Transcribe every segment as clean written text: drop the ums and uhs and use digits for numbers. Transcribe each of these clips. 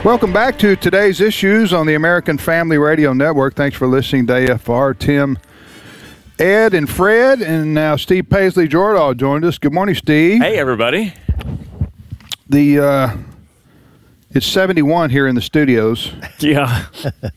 Welcome back to today's issues on the American Family Radio Network. Thanks for listening to AFR. Tim, Ed, and Fred, and now Steve Paisley Jordahl joined us. Good morning, Steve. Hey, everybody. It's 71 here in the studios. Yeah.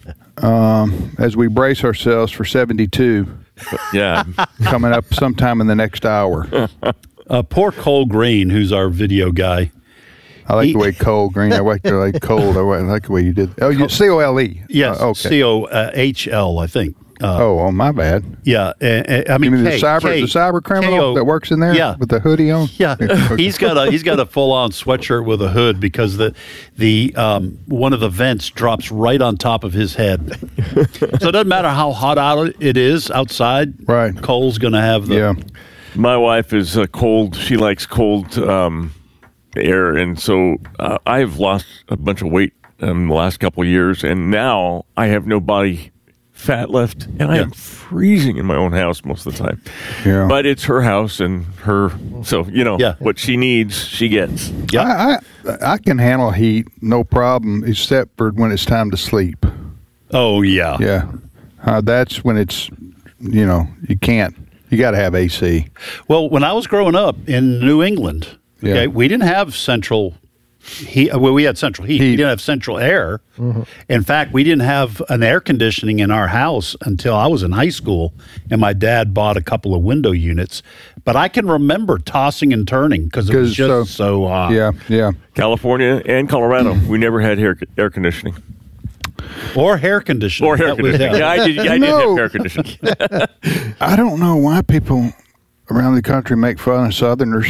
As we brace ourselves for 72. Yeah. Coming up sometime in the next hour. Poor Cole Green, who's our video guy. I like the way Cole Green. I like the way cold. I like the way you did. Oh, you C-O-L-E. Yes, okay. C-O-H-L, I think. My bad. Yeah, I mean, you mean the cyber criminal K-O, that works in there? Yeah. With the hoodie on? Yeah, he's got a full-on sweatshirt with a hood because the one of the vents drops right on top of his head. So it doesn't matter how hot out it is outside. Right. Cole's going to have the. Yeah. My wife is cold. She likes cold air, and so I've lost a bunch of weight in the last couple of years, and now I have no body fat left, and I am freezing in my own house most of the time. Yeah. But it's her house and her, so what she needs, she gets. Yeah. I can handle heat, no problem, except for when it's time to sleep. Oh yeah. Yeah. That's when it's, you can't. You got to have AC. Well, when I was growing up in New England, we didn't have central heat. Well, we had central heat. We didn't have central air. Mm-hmm. In fact, we didn't have an air conditioning in our house until I was in high school, and my dad bought a couple of window units. But I can remember tossing and turning because it was just so hot. Yeah. California and Colorado, we never had air conditioning. Or hair conditioning. Yeah, I did have air conditioning. I don't know why people around the country make fun of Southerners.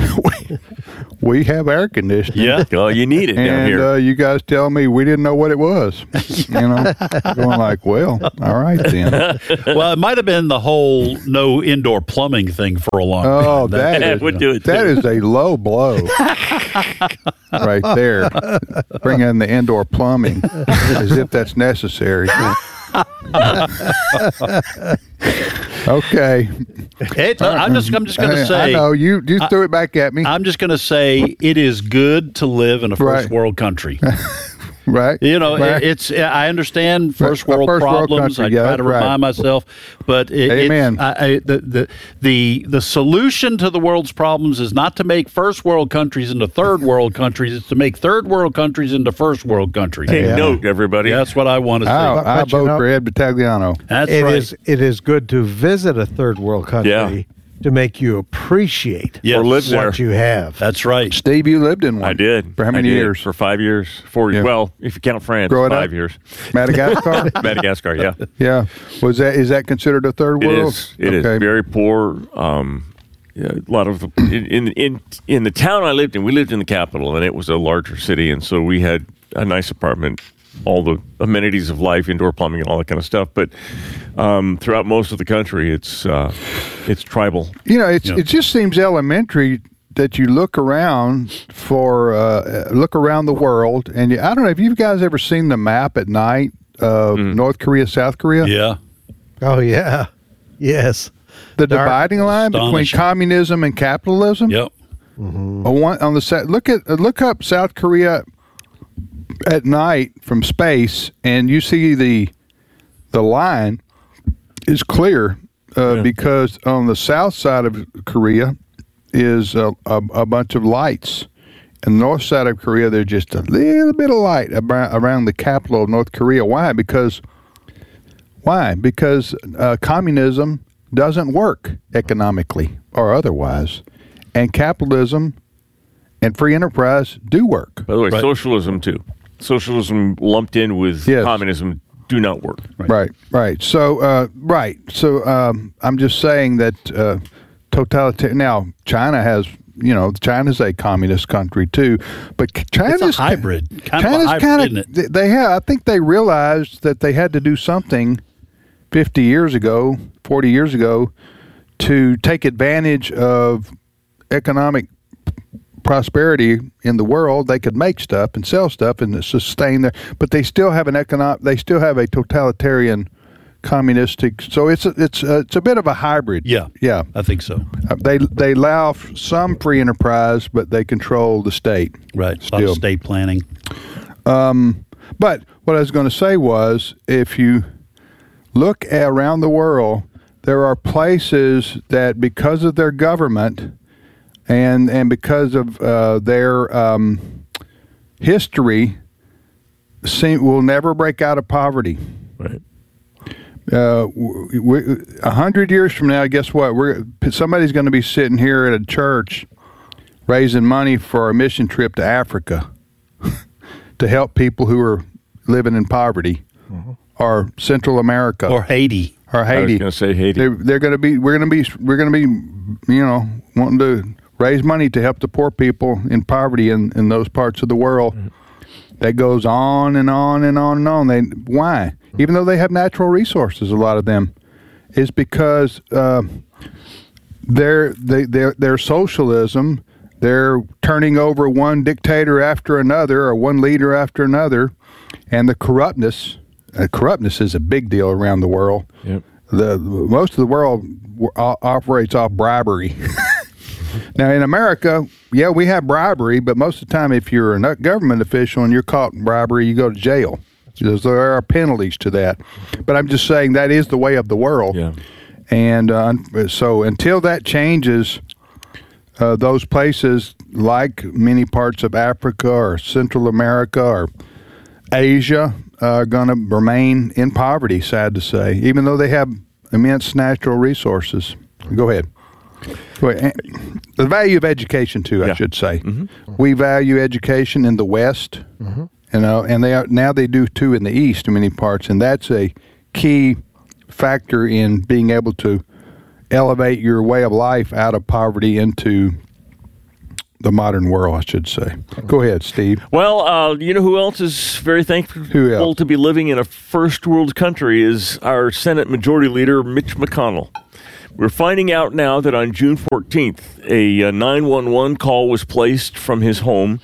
We have air conditioning. Yeah. Well, you need it down here. And you guys tell me we didn't know what it was. Going like, well, all right then. Well, it might have been the whole no indoor plumbing thing for a long time. Oh, that would do it too. That is a low blow. Right there. Bring in the indoor plumbing as if that's necessary. Okay. I'm just going to say. I know you threw it back at me. I'm just going to say it is good to live in a first world country. Right. It's. I understand first world problems. I try to remind myself, but Amen. The solution to the world's problems is not to make first world countries into third world countries. It's to make third world countries into first world countries. Take note, everybody. That's what I want to say. I vote for Ed Battagliano. That's right. It is good to visit a third world country. To make you appreciate what you have. That's right. Steve, you lived in one. I did. For how many years? For 5 years. 4 years. Well, if you count France, 5 years. Madagascar? Madagascar, yeah. Yeah. Is that considered a third world? It is very poor. A lot of in the town I lived in, we lived in the capital, and it was a larger city, and so we had a nice apartment, all the amenities of life, indoor plumbing and all that kind of stuff. But throughout most of the country, it's tribal. It just seems elementary that you look around the world, and I don't know if you guys ever seen the map at night of North Korea, South Korea. Yeah. Oh yeah. Yes. The dividing line between communism and capitalism. Yep. Mm-hmm. On the look up South Korea at night from space, and you see the line is clear because on the south side of Korea is a bunch of lights, and the north side of Korea there's just a little bit of light around the capital of North Korea. Why? Because communism doesn't work economically or otherwise, and capitalism and free enterprise do work. By the way, socialism too. Socialism lumped in with communism do not work. Right. So, I'm just saying that totalitarian. Now, China's a communist country too, but China's it's a hybrid. China's kind of. They have. I think they realized that they had to do something 50 years ago, 40 years ago, to take advantage of economic prosperity in the world. They could make stuff and sell stuff and sustain their, but they still have they still have a totalitarian communistic, so it's a bit of a hybrid. Yeah, I think so. They allow some free enterprise, but they control the state. Right, a lot of state planning. But what I was going to say was, if you look around the world, there are places that, because of their government and because of their history, will never break out of poverty. Right. 100 years from now, guess what? Somebody's going to be sitting here at a church raising money for a mission trip to Africa to help people who are living in poverty, or Central America, or Haiti. I was going to say Haiti. We're going to be, wanting to raise money to help the poor people in poverty in those parts of the world. That goes on and on and on and on. Why? Even though they have natural resources, a lot of them, is because their socialism. They're turning over one dictator after another, or one leader after another, and the corruptness. Corruptness is a big deal around the world. Yep. Most of the world operates off bribery. Now, in America, yeah, we have bribery, but most of the time, if you're a government official and you're caught in bribery, you go to jail. There are penalties to that. But I'm just saying that is the way of the world. Yeah. And so until that changes, those places, like many parts of Africa or Central America or Asia, are going to remain in poverty, sad to say, even though they have immense natural resources. Go ahead. The value of education, too, I should say. We value education in the West, and they do, too, in the East in many parts, and that's a key factor in being able to elevate your way of life out of poverty into the modern world, I should say. Go ahead, Steve. Well, you know who else is very thankful to be living in a first world country is our Senate Majority Leader, Mitch McConnell. We're finding out now that on June 14th, a 911 call was placed from his home,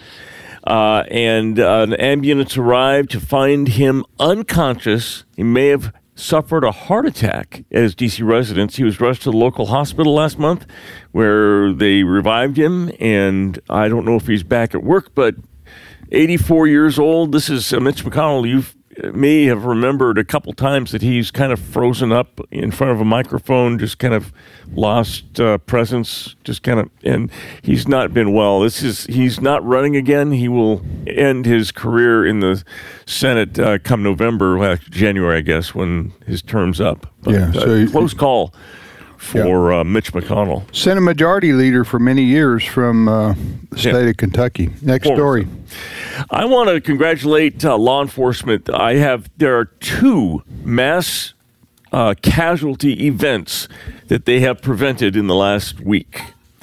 and an ambulance arrived to find him unconscious. He may have suffered a heart attack as D.C. residents. He was rushed to the local hospital last month where they revived him, and I don't know if he's back at work, but 84 years old. This is Mitch McConnell. You may have remembered a couple times that he's kind of frozen up in front of a microphone, just kind of lost presence, and he's not been well. He's not running again. He will end his career in the Senate come November, January, I guess, when his term's up. But, close call for Mitch McConnell. Senate Majority Leader for many years from the state of Kentucky. Next story. I want to congratulate law enforcement. There are 2 mass casualty events that they have prevented in the last week.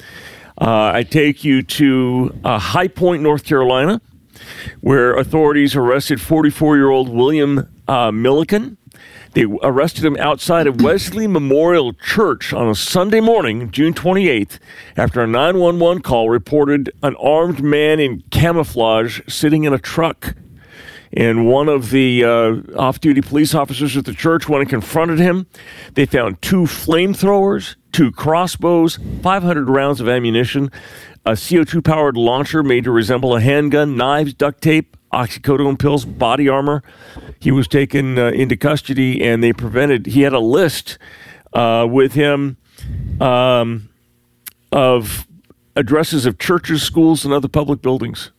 I take you to High Point, North Carolina, where authorities arrested 44-year-old William Milliken. They arrested him outside of Wesley Memorial Church on a Sunday morning, June 28th, after a 911 call reported an armed man in camouflage sitting in a truck. And one of the off-duty police officers at the church went and confronted him. They found 2 flamethrowers, 2 crossbows, 500 rounds of ammunition, a CO2-powered launcher made to resemble a handgun, knives, duct tape, oxycodone pills, body armor. He was taken into custody, and he had a list with him of addresses of churches, schools, and other public buildings.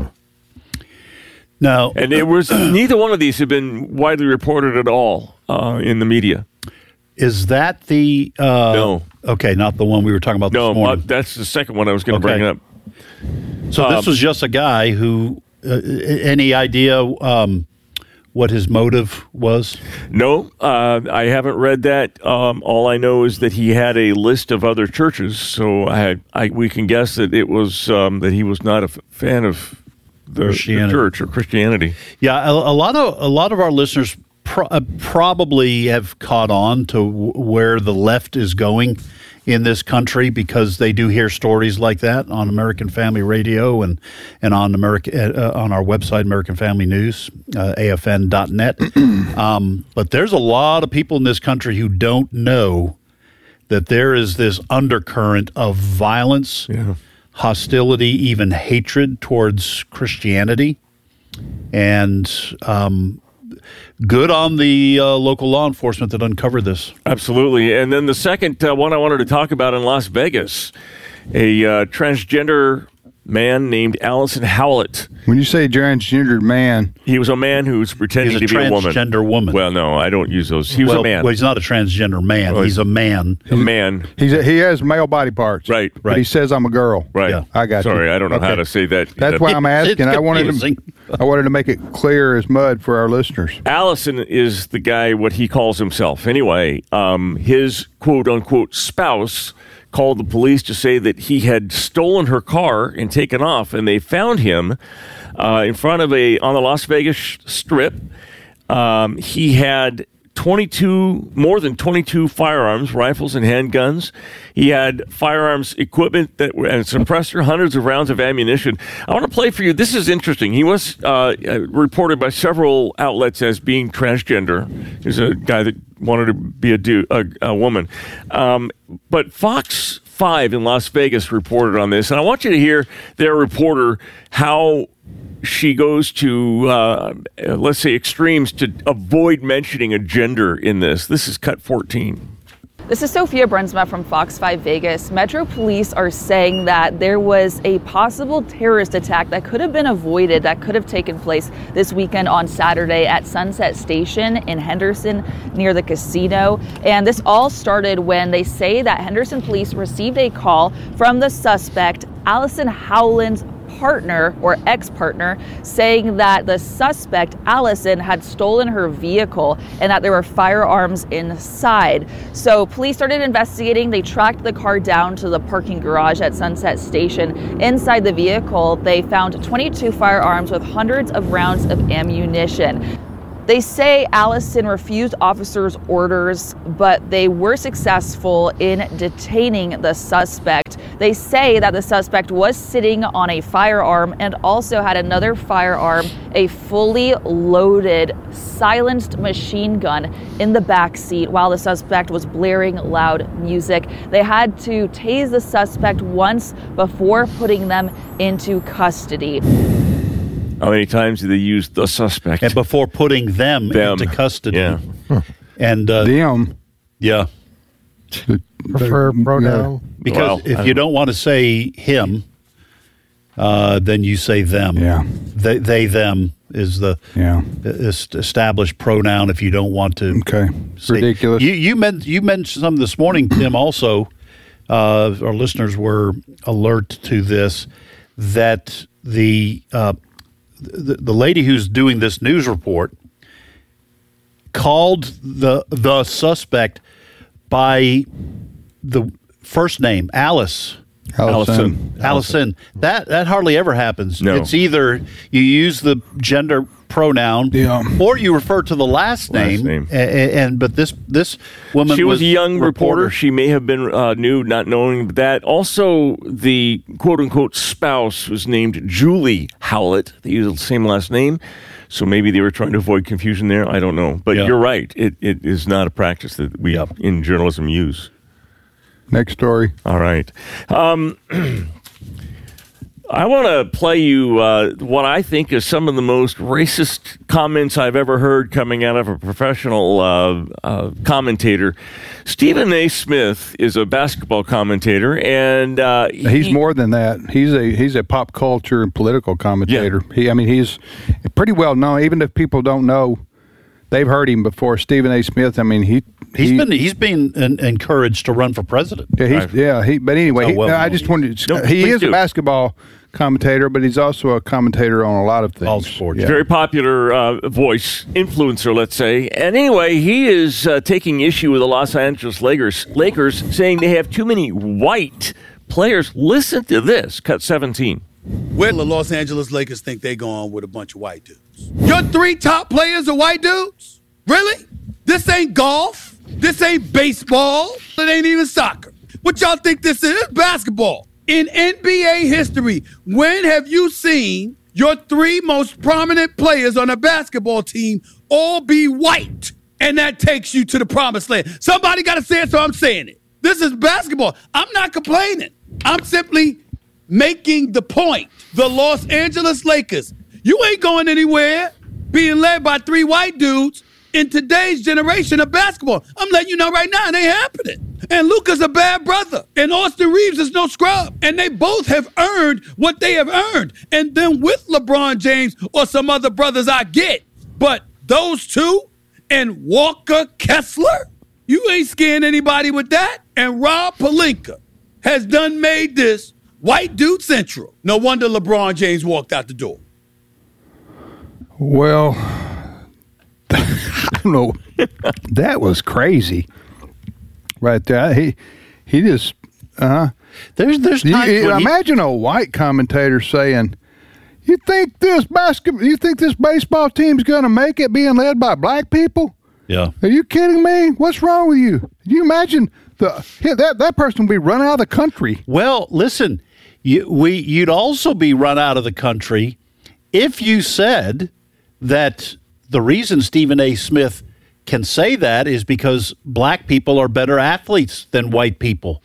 No. And it was neither one of these have been widely reported at all in the media. Is that the... no. Okay, not the one we were talking about this morning. No, that's the second one I was going to bring up. So this was just a guy who... any idea what his motive was? No, I haven't read that. All I know is that he had a list of other churches, so we can guess that it was that he was not a fan of the church or Christianity. Yeah, a lot of our listeners probably have caught on to where the left is going in this country, because they do hear stories like that on American Family Radio and on on our website, American Family News, AFN.net. But there's a lot of people in this country who don't know that there is this undercurrent of violence, hostility, even hatred towards Christianity. And good on the local law enforcement that uncovered this. Absolutely. And then the second one I wanted to talk about in Las Vegas, a transgender man named Allison Howlett. When you say transgendered man, he was a man who was pretending to be a woman. Transgender woman. Well, no, I don't use those. He was a man. Well, he's not a transgender man. He's a man. A man. He has male body parts. Right. But he says I'm a girl. Right. Yeah. I got you. Sorry, I don't know how to say that. That's why I'm asking. I wanted to make it clear as mud for our listeners. Allison is the guy, what he calls himself. Anyway, his quote-unquote spouse called the police to say that he had stolen her car and taken off, and they found him in front of on the Las Vegas Strip. He had more than 22 firearms, rifles and handguns. He had firearms equipment and a suppressor, hundreds of rounds of ammunition. I want to play for you. This is interesting. He was reported by several outlets as being transgender. He's a guy that wanted to be a woman. But Fox 5 in Las Vegas reported on this, and I want you to hear their reporter how she goes to, let's say, extremes to avoid mentioning a gender in this. This is cut 14. This is Sophia Brunsma from Fox 5 Vegas. Metro Police are saying that there was a possible terrorist attack that could have been avoided, that could have taken place this weekend on Saturday at Sunset Station in Henderson near the casino. And this all started when they say that Henderson police received a call from the suspect, Allison Howland's partner or ex-partner, saying that the suspect, Allison, had stolen her vehicle and that there were firearms inside. So police started investigating. They tracked the car down to the parking garage at Sunset Station. Inside the vehicle, they found 22 firearms with hundreds of rounds of ammunition. They say Allison refused officers' orders, but they were successful in detaining the suspect. They say that the suspect was sitting on a firearm and also had another firearm, a fully loaded, silenced machine gun in the back seat while the suspect was blaring loud music. They had to tase the suspect once before putting them into custody. How many times did they use the suspect? And before putting them into custody. Yeah. And them. Yeah. Prefer pronoun. Because if you don't want to say him, then you say them. Yeah. They them is the established pronoun if you don't want to. Okay. Ridiculous. You mentioned something this morning, Tim, also. Our listeners were alert to this, that the lady who's doing this news report called the suspect by the first name, Allison. That hardly ever happens. No. It's either you use the gender pronoun or you refer to the last name. But this woman, she was a young reporter. She may have been new, not knowing that. Also, the quote-unquote spouse was named Julie Howlett. They use the same last name. So maybe they were trying to avoid confusion there. I don't know. But you're right. It is not a practice that we in journalism use. Next story. All right. I want to play you what I think is some of the most racist comments I've ever heard coming out of a professional commentator. Stephen A. Smith is a basketball commentator, and he's more than that. He's a pop culture and political commentator. Yeah. He's pretty well known. Even if people don't know, they've heard him before. Stephen A. Smith. He's been encouraged to run for president. Yeah, but anyway, I just wanted to. He is a basketball commentator, but he's also a commentator on a lot of things. All sports. Very popular voice, influencer, let's say. And anyway, he is taking issue with the Los Angeles Lakers, saying they have too many white players. Listen to this, cut 17. Where the Los Angeles Lakers think they going with a bunch of white dudes? Your three top players are white dudes? Really? This ain't golf. This ain't baseball. It ain't even soccer. What y'all think this is? It's basketball. In NBA history, when have you seen your three most prominent players on a basketball team all be white? And that takes you to the promised land. Somebody got to say it, so I'm saying it. This is basketball. I'm not complaining. I'm simply making the point. The Los Angeles Lakers, You ain't going anywhere being led by 3 white dudes in today's generation of basketball. I'm letting you know right now, it ain't happening. And Luka's a bad brother. And Austin Reeves is no scrub. And they both have earned what they have earned. And then with LeBron James or some other brothers I get. But those two and Walker Kessler, you ain't scaring anybody with that. And Rob Pelinka has done made this white dude central. No wonder LeBron James walked out the door. Well, I don't know. That was crazy, right there. He just There's imagine a white commentator saying, "You think this baseball team's going to make it being led by black people? Yeah. Are you kidding me? What's wrong with you? Can you imagine that person would be run out of the country?" Well, listen, you'd also be run out of the country if you said that the reason Stephen A. Smith can say that is because black people are better athletes than white people.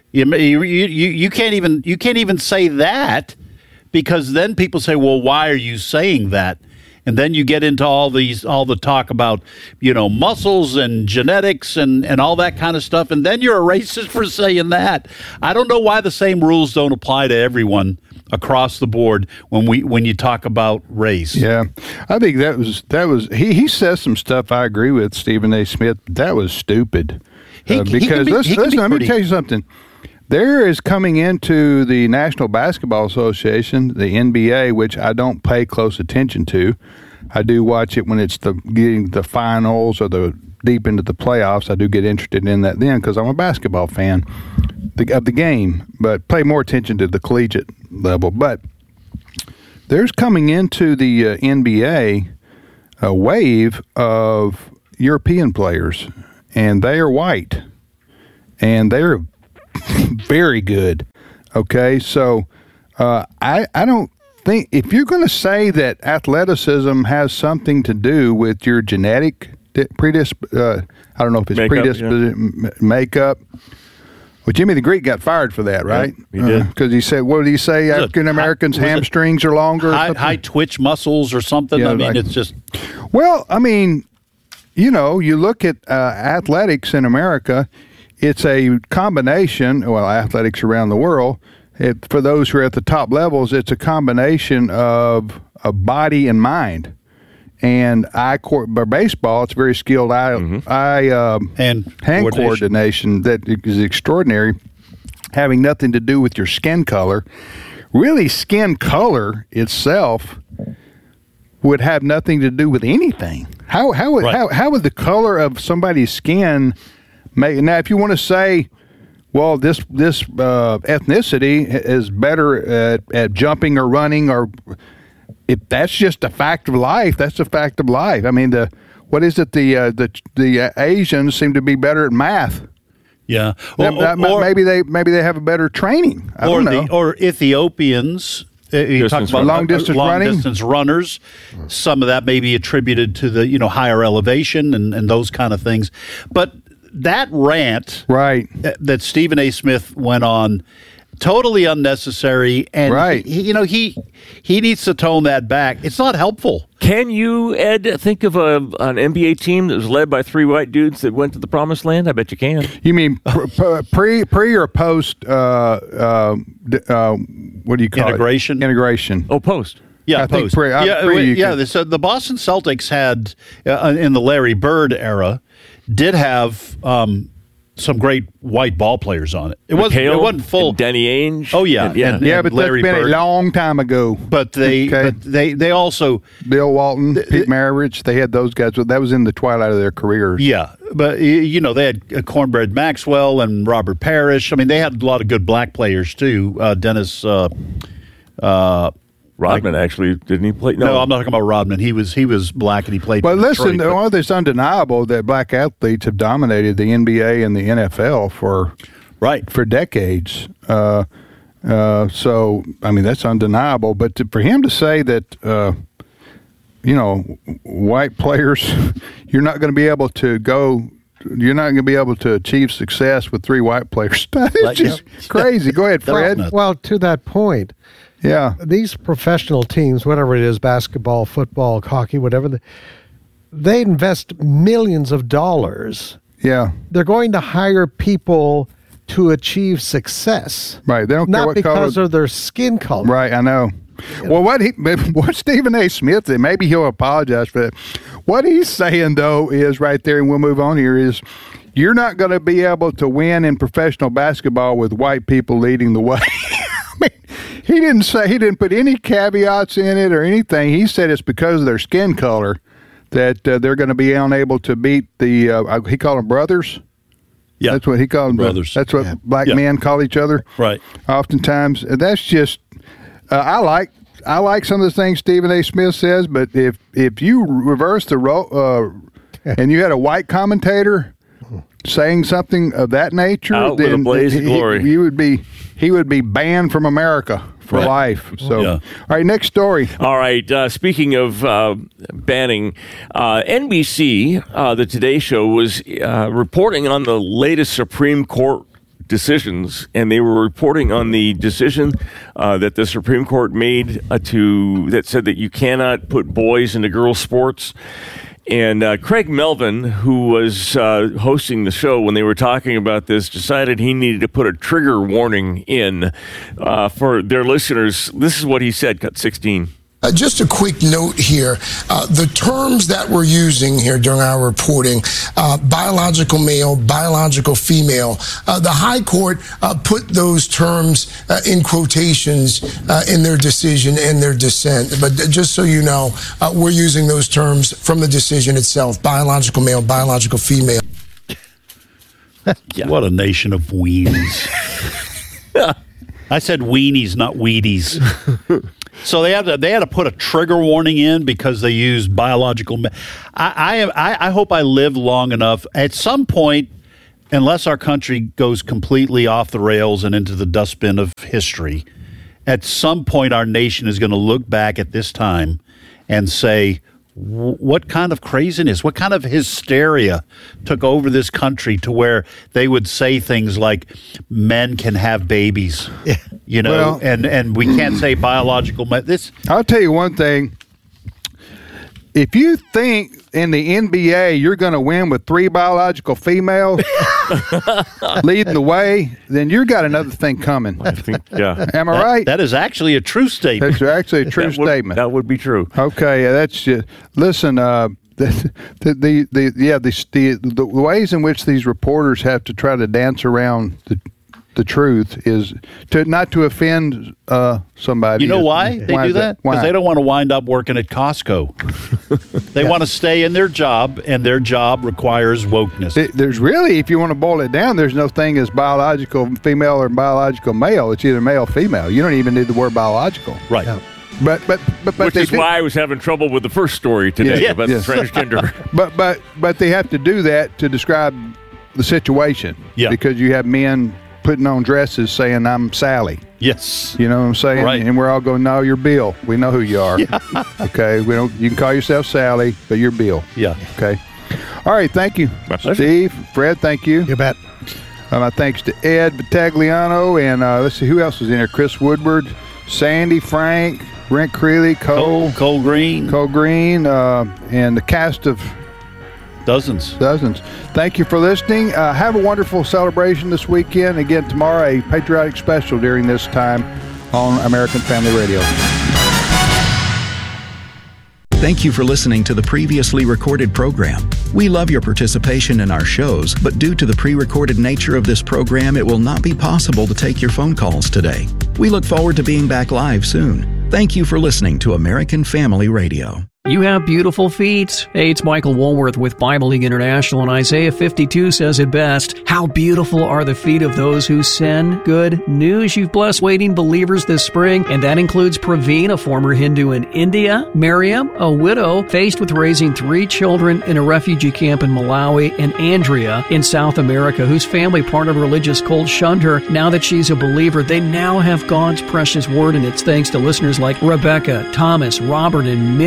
You can't even say that, because then people say, well, why are you saying that? And then you get into all the talk about, muscles and genetics and all that kind of stuff. And then you're a racist for saying that. I don't know why the same rules don't apply to everyone across the board when you talk about race. Yeah, I think that was he says some stuff I agree with, Stephen A. Smith. That was stupid. Because listen, let me tell you something. There is coming into the National Basketball Association, the NBA, which I don't pay close attention to. I do watch it when it's getting the finals or the deep into the playoffs. I do get interested in that then because I'm a basketball fan of the game, but pay more attention to the collegiate level. But there's coming into the NBA a wave of European players, and they are white, and they're very good. Okay, so I don't think, if you're going to say that athleticism has something to do with your genetic I don't know if it's predisposition, makeup. Well, Jimmy the Greek got fired for that, right? Yeah, he did. Because he said, what did he say? African Americans' hamstrings are longer? High twitch muscles or something? Yeah, it's just... Well, you look at athletics in America, it's a combination, athletics around the world, for those who are at the top levels, it's a combination of body and mind. And baseball, it's very skilled hand coordination that is extraordinary, having nothing to do with your skin color. Really, skin color itself would have nothing to do with anything. How would the color of somebody's skin make? Now, if you want to say, well, this ethnicity is better at jumping or running, or if that's just a fact of life, that's a fact of life. I mean, the Asians seem to be better at math. Yeah, maybe they have a better training. I don't know. Or Ethiopians. You talk about long distance runners. Some of that may be attributed to the higher elevation and those kind of things. But that rant, right, that Stephen A. Smith went on, totally unnecessary, and right. he needs to tone that back. It's not helpful. Can you, Ed, think of an NBA team that was led by 3 white dudes that went to the promised land? I bet you can. You mean pre or post? What do you call it? Integration. Oh, post. Yeah, I post. Think So the Boston Celtics had in the Larry Bird era did have some great white ball players on it. It wasn't full. Danny Ainge. Oh yeah, but Larry that's been Bird. a long time ago. But they also Bill Walton, Pete Maravich, they had those guys. That was in the twilight of their careers. Yeah, but they had Cornbread Maxwell and Robert Parrish. I mean, they had a lot of good black players too. Dennis. Rodman, actually, didn't he play? No, I'm not talking about Rodman. He was black and he played. But listen, it's undeniable that black athletes have dominated the NBA and the NFL for decades. So I mean, that's undeniable. But for him to say that, white players, you're not going to be able to achieve success with 3 white players. It's just crazy. Go ahead, Fred. Well, to that point, Yeah. These professional teams, whatever it is, basketball, football, hockey, whatever, they invest millions of dollars. Yeah. They're going to hire people to achieve success. Right. They don't care not what because color. of their skin color. Right, I know. Well, what Stephen A. Smith did, maybe he'll apologize for that. What he's saying, though, is right there, and we'll move on here, is you're not going to be able to win in professional basketball with white people leading the way. I mean, he didn't put any caveats in it or anything. He said it's because of their skin color that they're going to be unable to beat the, he called them brothers. Yeah. That's what he called them. Brothers. That's what black men call each other. Right. Oftentimes. That's just, I like some of the things Stephen A. Smith says, but if you reverse the role and you had a white commentator saying something of that nature, out then with a blaze of glory. He would be banned from America for life. So, all right, next story. All right, speaking of banning, NBC, the Today Show, was reporting on the latest Supreme Court decisions, and they were reporting on the decision that the Supreme Court made that said that you cannot put boys into girls' sports. And Craig Melvin, who was hosting the show when they were talking about this, decided he needed to put a trigger warning in for their listeners. This is what he said, cut 16. Just a quick note here. The terms that we're using here during our reporting, biological male, biological female, the High Court put those terms in quotations in their decision and their dissent. But just so you know, we're using those terms from the decision itself, biological male, biological female. What a nation of weenies. I said weenies, not Wheaties. So they had to put a trigger warning in because they used biological. I hope I live long enough. At some point, unless our country goes completely off the rails and into the dustbin of history, at some point our nation is going to look back at this time and say, what kind of craziness, what kind of hysteria took over this country to where they would say things like men can have babies, you know, and we can't say biological. I'll tell you one thing. If you think in the NBA you're going to win with 3 biological females leading the way, then you've got another thing coming. I think, yeah. Am I right? That is actually a true statement. That's actually a true statement. That would be true. Okay, that's just, listen. The ways in which these reporters have to try to dance around the truth is not to offend somebody. You know why they do that? Because they don't want to wind up working at Costco. They want to stay in their job, and their job requires wokeness. There's really, if you want to boil it down, there's no thing as biological female or biological male. It's either male or female. You don't even need the word biological. Right. Yeah. But which is why I was having trouble with the first story today about transgender. But they have to do that to describe the situation. Yeah. Because you have men putting on dresses saying, I'm Sally. Yes. You know what I'm saying? Right. And we're all going, no, you're Bill. We know who you are. Yeah. Okay. You can call yourself Sally, but you're Bill. Yeah. Okay. All right. Thank you. My pleasure. Steve, Fred, thank you. You bet. My thanks to Ed Battagliano, and let's see, who else was in there? Chris Woodward, Sandy, Frank, Brent Creeley, Cole Green, and the cast of Dozens. Thank you for listening. Have a wonderful celebration this weekend. Again, tomorrow, a patriotic special during this time on American Family Radio. Thank you for listening to the previously recorded program. We love your participation in our shows, but due to the pre-recorded nature of this program, it will not be possible to take your phone calls today. We look forward to being back live soon. Thank you for listening to American Family Radio. You have beautiful feet. Hey, it's Michael Woolworth with Bible League International, and Isaiah 52 says it best. How beautiful are the feet of those who send good news. You've blessed waiting believers this spring, and that includes Praveen, a former Hindu in India, Miriam, a widow faced with raising 3 children in a refugee camp in Malawi, and Andrea in South America, whose family, part of a religious cult, shunned her. Now that she's a believer, they now have God's precious word, and it's thanks to listeners like Rebecca, Thomas, Robert, and many more.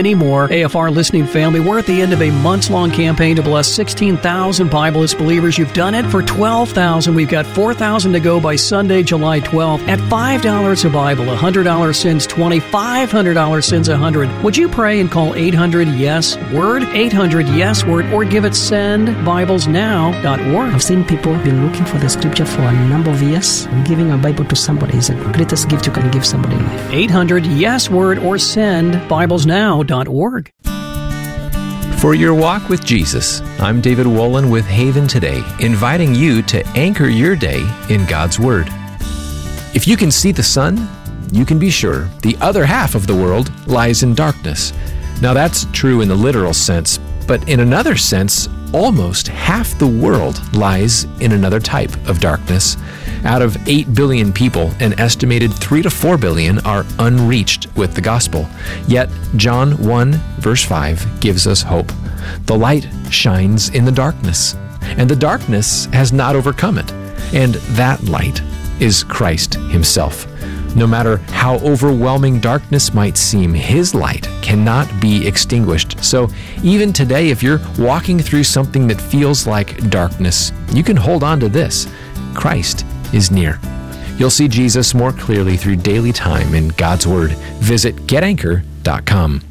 AFR listening family, we're at the end of a months-long campaign to bless 16,000 Bibleist believers. You've done it for 12,000. We've got 4,000 to go by Sunday, July 12th. At $5 a Bible, $100 sends 20, $500 sends 100. Would you pray and call 800-YES-WORD, 800-YES-WORD, or give it sendbiblesnow.org. I've seen people been looking for the scripture for a number of years. Giving a Bible to somebody is the greatest gift you can give somebody in life. 800-YES-WORD or sendbiblesnow.org. For your walk with Jesus, I'm David Wolin with Haven Today, inviting you to anchor your day in God's Word. If you can see the sun, you can be sure the other half of the world lies in darkness. Now that's true in the literal sense, but in another sense, almost half the world lies in another type of darkness. Out of 8 billion people, an estimated 3 to 4 billion are unreached with the gospel. Yet, John 1, verse 5 gives us hope. The light shines in the darkness, and the darkness has not overcome it. And that light is Christ Himself. No matter how overwhelming darkness might seem, His light cannot be extinguished. So even today, if you're walking through something that feels like darkness, you can hold on to this. Christ is near. You'll see Jesus more clearly through daily time in God's Word. Visit getanchor.com.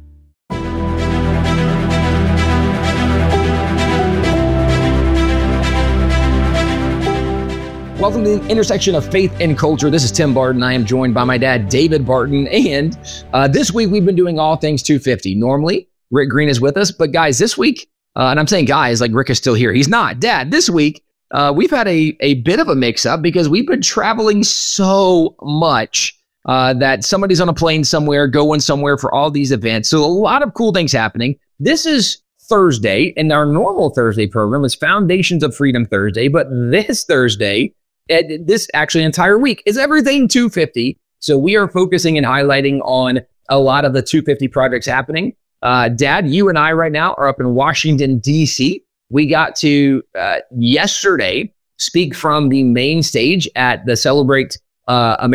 Welcome to the intersection of faith and culture. This is Tim Barton. I am joined by my dad, David Barton. And this week, we've been doing all things 250. Normally, Rick Green is with us. But guys, this week, and I'm saying guys like Rick is still here. He's not. Dad, this week, we've had a bit of a mix-up because we've been traveling so much that somebody's on a plane somewhere, going somewhere for all these events. So a lot of cool things happening. This is Thursday, and our normal Thursday program is Foundations of Freedom Thursday. But this Thursday, this actually entire week is Everything 250. So we are focusing and highlighting on a lot of the 250 projects happening. Dad, you and I right now are up in Washington, D.C. We got to yesterday speak from the main stage at the Celebrate America